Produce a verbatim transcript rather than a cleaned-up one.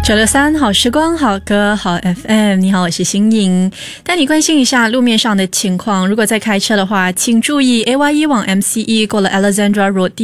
九六三好时光好歌好 F M， 你好，我是新颖，带你关心一下路面上的情况。如果在开车的话，请注意 A Y E 往 M C E 过了 Alexandra Road 第